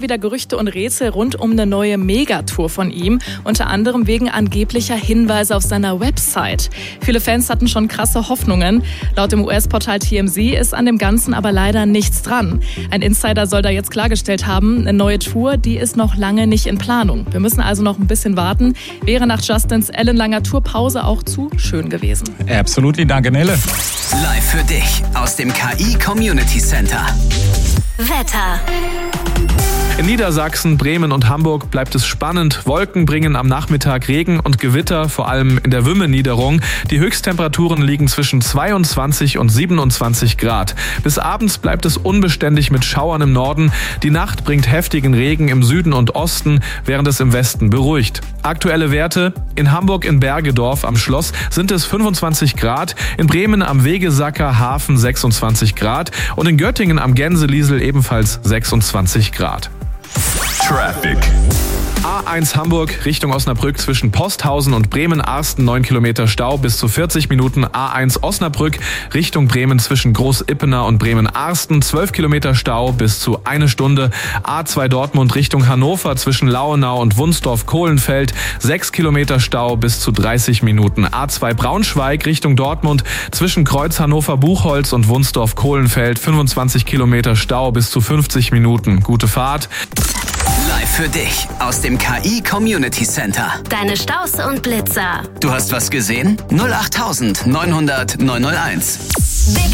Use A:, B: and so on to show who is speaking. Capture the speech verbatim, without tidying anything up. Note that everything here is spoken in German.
A: Wieder Gerüchte und Rätsel rund um eine neue Megatour von ihm, unter anderem wegen angeblicher Hinweise auf seiner Website. Viele Fans hatten schon krasse Hoffnungen. Laut dem U S-Portal T M Z ist an dem Ganzen aber leider nichts dran. Ein Insider soll da jetzt klargestellt haben, eine neue Tour, die ist noch lange nicht in Planung. Wir müssen also noch ein bisschen warten. Wäre nach Justins ellenlanger Tourpause auch zu schön gewesen.
B: Absolutely, danke Nele.
C: Live für dich aus dem K I Community Center.
D: Wetter.
E: In Niedersachsen, Bremen und Hamburg bleibt es spannend. Wolken bringen am Nachmittag Regen und Gewitter, vor allem in der Wümme-Niederung. Die Höchsttemperaturen liegen zwischen zweiundzwanzig und siebenundzwanzig Grad. Bis abends bleibt es unbeständig mit Schauern im Norden. Die Nacht bringt heftigen Regen im Süden und Osten, während es im Westen beruhigt. Aktuelle Werte: in Hamburg in Bergedorf am Schloss sind es fünfundzwanzig Grad, in Bremen am Wegesacker Hafen sechsundzwanzig Grad und in Göttingen am Gänseliesel ebenfalls sechsundzwanzig Grad.
F: Traffic.
E: A eins Hamburg Richtung Osnabrück zwischen Posthausen und Bremen-Arsten neun Kilometer Stau bis zu vierzig Minuten. A eins Osnabrück Richtung Bremen zwischen Groß-Ippener und Bremen-Arsten zwölf Kilometer Stau bis zu eine Stunde. A zwei Dortmund Richtung Hannover zwischen Lauenau und Wunsdorf-Kohlenfeld sechs Kilometer Stau bis zu dreißig Minuten. A zwei Braunschweig Richtung Dortmund zwischen Kreuz Hannover-Buchholz und Wunsdorf-Kohlenfeld fünfundzwanzig Kilometer Stau bis zu fünfzig Minuten. Gute Fahrt.
C: Live für dich aus dem K I Community Center.
D: Deine Staus und Blitzer.
C: Du hast was gesehen? null acht neun null null neun null eins.